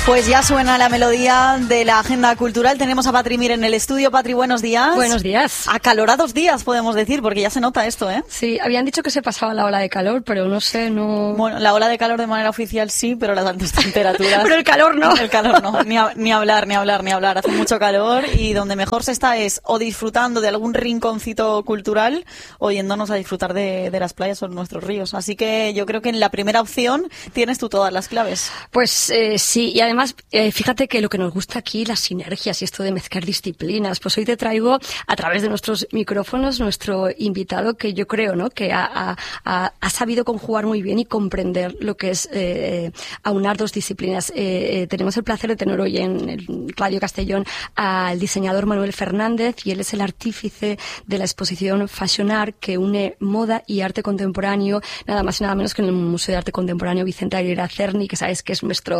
Pues ya suena la melodía de la agenda cultural. Tenemos a Patri Mir en el estudio. Patri, buenos días. Buenos días. Acalorados días, podemos decir, porque ya se nota esto, ¿eh? Sí, habían dicho que se pasaba la ola de calor, pero no sé, no... Bueno, la ola de calor de manera oficial sí, pero las altas temperaturas... pero el calor no. El calor no, ni hablar. Hace mucho calor y donde mejor se está es o disfrutando de algún rinconcito cultural o yéndonos a disfrutar de las playas o nuestros ríos. Así que yo creo que en la primera opción tienes tú todas las claves. Pues sí, y además, fíjate que lo que nos gusta aquí, las sinergias y esto de mezclar disciplinas. Pues hoy te traigo, a través de nuestros micrófonos, nuestro invitado que yo creo, ¿no?, que ha sabido conjugar muy bien y comprender lo que es aunar dos disciplinas. Tenemos el placer de tener hoy en el Radio Castellón al diseñador Manuel Fernández, y él es el artífice de la exposición Fashion Art, que une moda y arte contemporáneo, nada más y nada menos que en el Museo de Arte Contemporáneo Vicente Aguilera Cerny, que sabes que es nuestro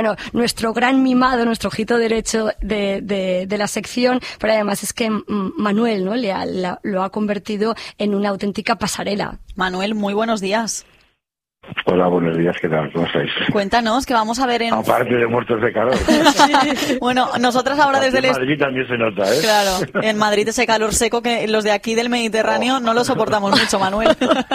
gran mimado, nuestro ojito derecho de la sección, pero además es que Manuel, ¿no?, lo ha convertido en una auténtica pasarela. Manuel, muy buenos días. Hola, buenos días, ¿qué tal? ¿Cómo estáis? Cuéntanos, que vamos a ver en... Aparte de muertos de calor. Sí. Bueno, nosotras ahora desde el... En Madrid también se nota, ¿eh? Claro, en Madrid ese calor seco que los de aquí del Mediterráneo no lo soportamos mucho, Manuel.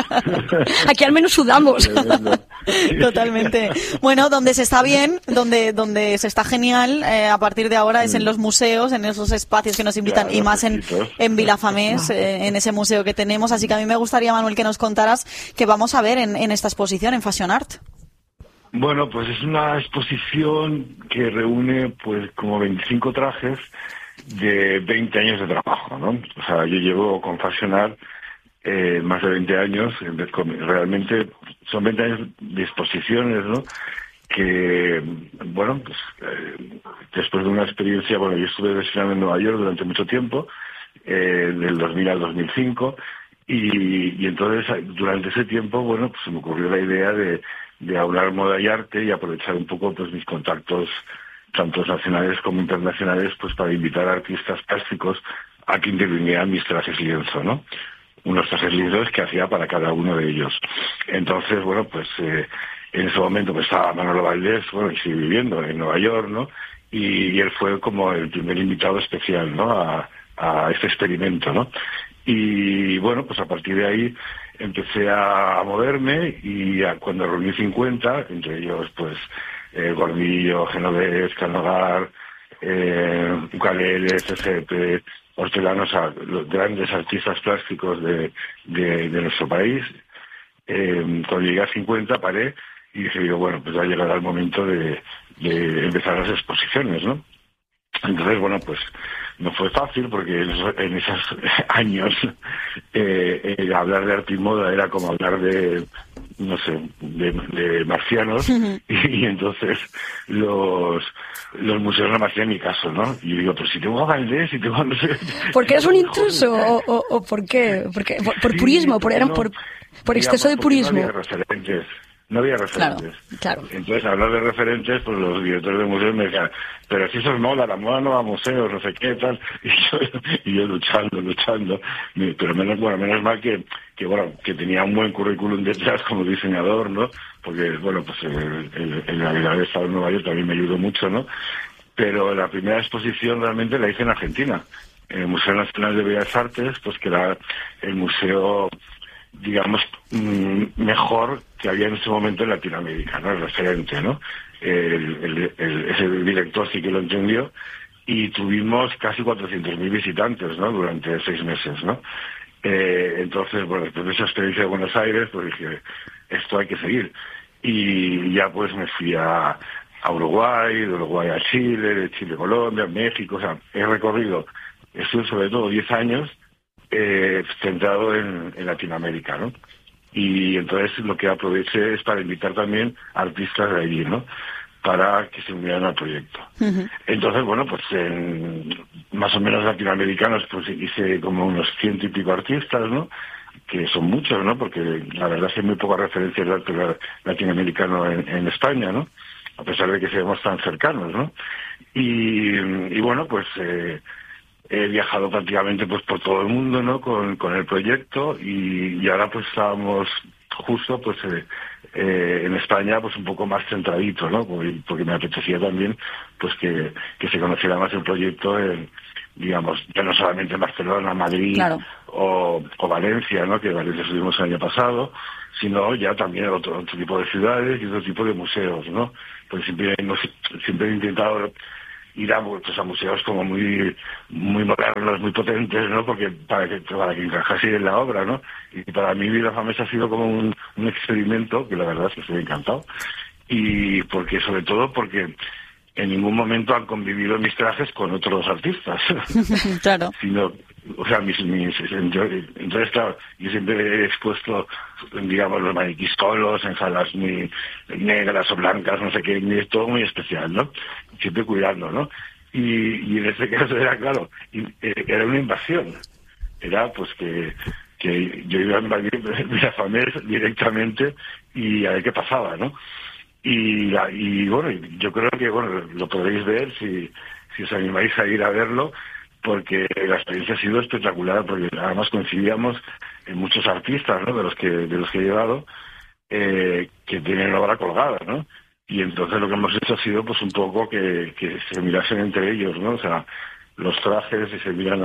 Aquí al menos sudamos. Totalmente. Bueno, donde se está bien, donde se está genial, a partir de ahora es en los museos, en esos espacios que nos invitan, claro, y más en Vilafamés, en ese museo que tenemos. Así que a mí me gustaría, Manuel, que nos contaras qué vamos a ver en esta exposición, en Fashion Art. Bueno, pues es una exposición que reúne pues como 25 trajes de 20 años de trabajo, ¿no? O sea, yo llevo con Fashion Art más de 20 años, realmente son 20 años de exposiciones, ¿no? Que, bueno, pues después de una experiencia, bueno, yo estuve desfilando en Nueva York durante mucho tiempo, del 2000 al 2005, y entonces durante ese tiempo, bueno, pues se me ocurrió la idea de hablar moda y arte y aprovechar un poco pues mis contactos, tanto nacionales como internacionales, pues para invitar a artistas plásticos a que intervinieran mis trajes lienzo, ¿no? Unos trajes lienzos que hacía para cada uno de ellos. Entonces, bueno, pues en ese momento pues estaba Manolo Valdés, bueno, y sigue viviendo en Nueva York, ¿no? Y él fue como el primer invitado especial, ¿no?, a este experimento, ¿no? Y bueno, pues a partir de ahí empecé a moverme, y cuando reuní 50, entre ellos pues Gordillo, Genovés, Canogar, Ucalele, CCP, Hortelanos, los grandes artistas plásticos de nuestro país. Cuando llegué a 50 paré y dije, bueno, pues ya llegará el momento de empezar las exposiciones, ¿no? Entonces, bueno, pues no fue fácil, porque en esos años hablar de arte y moda era como hablar de, no sé, de marcianos, y entonces los museos no me hacían ni caso, ¿no? Y yo digo, pues si tengo a Valdés, si tengo, no sé... ¿Por qué eres un intruso? ¿O por qué? ¿Por purismo? ¿Por exceso de purismo? No había referentes. Claro. Entonces, hablar de referentes, pues los directores de museos me decían, pero si eso es moda, la moda no va a museos, no sé qué, tal. Y yo luchando. Pero menos mal que tenía un buen currículum detrás como diseñador, ¿no? Porque, bueno, pues el haber estado en Nueva York también me ayudó mucho, ¿no? Pero la primera exposición realmente la hice en Argentina, en el Museo Nacional de Bellas Artes, pues que era el museo, digamos, mejor que había en ese momento en Latinoamérica, ¿no? El referente, ¿no? Ese director sí que lo entendió, y tuvimos casi 400.000 visitantes, ¿no?, durante 6 meses, ¿no? Entonces, bueno, después de esa experiencia de Buenos Aires, pues dije, esto hay que seguir. Y ya pues me fui a Uruguay, de Uruguay a Chile, de Chile a Colombia, México, o sea, he recorrido, estuve sobre todo 10 años centrado en Latinoamérica, ¿no? Y entonces lo que aproveché es para invitar también a artistas de allí, ¿no?, para que se unieran al proyecto. Entonces, bueno, pues más o menos latinoamericanos, pues hice como unos 100 y pico artistas, ¿no?, que son muchos, ¿no?, porque la verdad es que hay muy pocas referencias de arte latinoamericano en España, ¿no?, a pesar de que seamos tan cercanos, ¿no? Y bueno, pues he viajado prácticamente pues por todo el mundo, ¿no?, con el proyecto, y ahora pues estábamos justo pues en España pues un poco más centradito, ¿no? Porque me apetecía también pues que se conociera más el proyecto digamos, ya no solamente en Barcelona, Madrid, claro, o Valencia, ¿no? Que Valencia estuvimos el año pasado, sino ya también otro tipo de ciudades y otro tipo de museos, ¿no? Pues siempre he intentado ir a museos como muy modernos, muy potentes, ¿no? Porque para que encajase en la obra, ¿no? Y para mí Vilafamés ha sido como un experimento que la verdad es que estoy encantado. Y sobre todo porque en ningún momento han convivido mis trajes con otros artistas. Claro. Sino, o sea, entonces, claro, yo siempre he expuesto, digamos, los maniquís solos en salas muy negras o blancas, no sé qué, es todo muy especial, ¿no? Siempre cuidando, ¿no? Y en este caso era, claro, era una invasión. Era, pues, que yo iba a invadir Vilafamés directamente y a ver qué pasaba, ¿no? Y bueno, yo creo que lo podréis ver si os animáis a ir a verlo, porque la experiencia ha sido espectacular, porque además coincidíamos en muchos artistas, ¿no? de los que he llevado, que tienen la obra colgada, ¿no? Y entonces lo que hemos hecho ha sido pues un poco que se mirasen entre ellos, ¿no? O sea, los trajes y se miran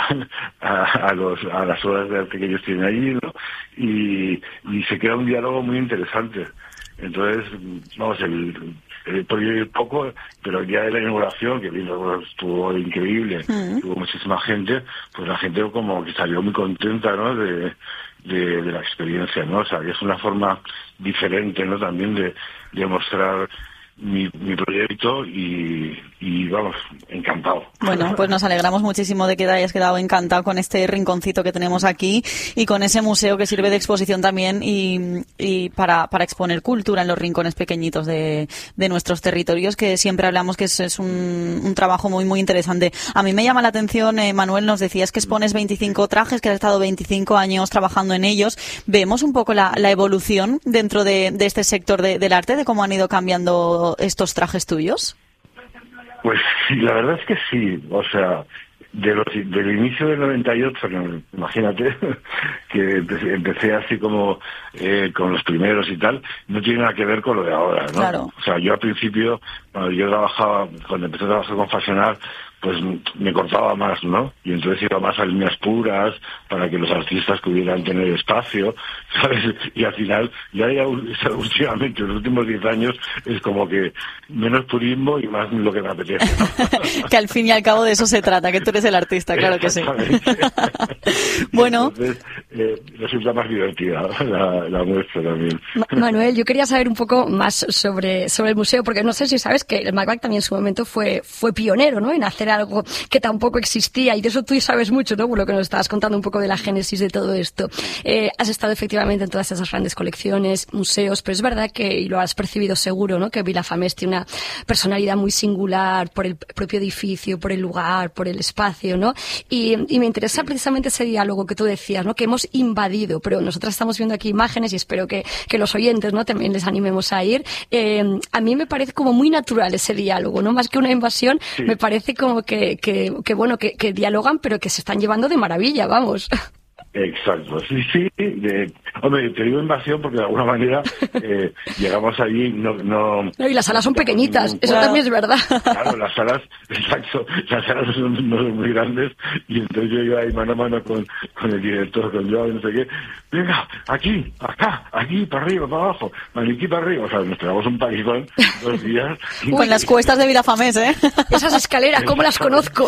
a las obras de arte que ellos tienen allí, ¿no? Y se crea un diálogo muy interesante. Entonces, vamos, podía ir poco, pero ya de la inauguración, que estuvo increíble, tuvo muchísima gente, pues la gente como que salió muy contenta, ¿no? de la experiencia, ¿no? O sea, que es una forma diferente, ¿no? También de mostrar mi proyecto y vamos, encantado. Bueno, pues nos alegramos muchísimo de que te hayas quedado encantado con este rinconcito que tenemos aquí y con ese museo que sirve de exposición también y para exponer cultura en los rincones pequeñitos de nuestros territorios, que siempre hablamos que es un trabajo muy muy interesante. A mí me llama la atención, Manuel, nos decías que expones 25 trajes, que has estado 25 años trabajando en ellos. Vemos un poco la evolución dentro de este sector del arte, de cómo han ido cambiando estos trajes tuyos. Pues sí, la verdad es que sí, o sea, del inicio del 98, imagínate, que empecé así como con los primeros y tal, no tiene nada que ver con lo de ahora, ¿no? Claro. O sea, yo al principio, cuando empecé a trabajar con Fashionar, pues me cortaba más, ¿no? Y entonces iba más a líneas puras para que los artistas pudieran tener espacio, ¿sabes? Y al final, ya últimamente, en los últimos 10 años, es como que menos purismo y más lo que me apetece, ¿no? Que al fin y al cabo de eso se trata, que tú eres el artista, claro que sí. Bueno. Entonces, resulta más divertida la muestra también. Manuel, yo quería saber un poco más sobre el museo, porque no sé si sabes que el MACBAC también en su momento fue pionero, ¿no? En hacer algo que tampoco existía, y de eso tú sabes mucho, ¿no? Por lo que nos estabas contando un poco de la génesis de todo esto. Has estado efectivamente en todas esas grandes colecciones, museos, pero es verdad que, y lo has percibido seguro, ¿no? Que Vilafamés tiene una personalidad muy singular por el propio edificio, por el lugar, por el espacio, ¿no? Y me interesa precisamente ese diálogo que tú decías, ¿no? Que hemos invadido, pero nosotros estamos viendo aquí imágenes y espero que los oyentes, ¿no? También les animemos a ir. A mí me parece como muy natural ese diálogo, ¿no? Más que una invasión, sí. Me parece como que dialogan, pero que se están llevando de maravilla, vamos. Exacto, sí. Hombre, te digo invasión porque de alguna manera llegamos allí, no, y las salas son pequeñitas, eso también es verdad. Claro, las salas son muy grandes, y entonces yo iba ahí mano a mano con el director, con Joao, no sé qué. Venga, aquí, acá, aquí, para arriba, para abajo, maniquí para arriba. O sea, nos pegamos un paisón 2 días. Con las cuestas de Vilafamés, ¿eh? Esas escaleras, ¿cómo las conozco?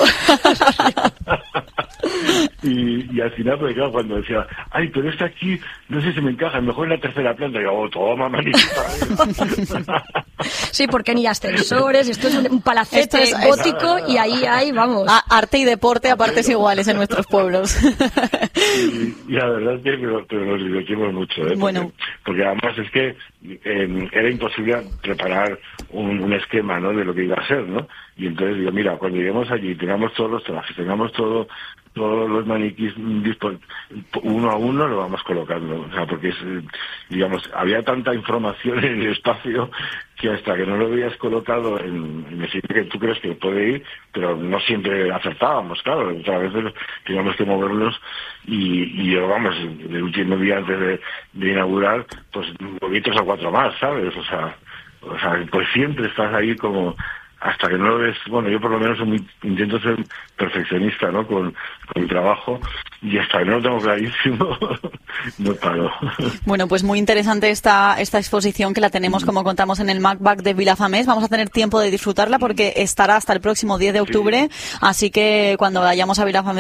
Y al final, pues claro, cuando decía, ay, pero esta aquí, no sé si me encaja, mejor en la tercera planta, y digo, toma, maniquí para arriba. Sí, porque ni ascensores, esto es un palacete gótico y ahí hay, vamos. Arte y deporte a partes iguales en nuestros pueblos. Y la verdad es que nos divertimos mucho, ¿eh? Bueno. Porque además es que era imposible preparar un esquema, ¿no? De lo que iba a ser, ¿no? Y entonces digo, mira, cuando lleguemos allí, tengamos todos los trajes, tengamos todos los maniquís uno a uno, lo vamos colocando. O sea, porque digamos, había tanta información en el espacio que hasta que no lo veías colocado en el sitio que tú crees que puede ir, pero no siempre acertábamos, claro, otras veces teníamos que moverlos y yo, vamos, el último día antes de inaugurar, pues moví 3 o 4 más, ¿sabes? O sea, pues siempre estás ahí como hasta que no lo ves. Bueno, yo por lo menos intento ser perfeccionista, ¿no? Con mi trabajo, y hasta que no lo tengo clarísimo no paro. Bueno, pues muy interesante esta exposición, que la tenemos, como contamos, en el MACBAC de Vilafamés. Vamos a tener tiempo de disfrutarla porque estará hasta el próximo 10 de octubre, así que cuando vayamos a Vilafamés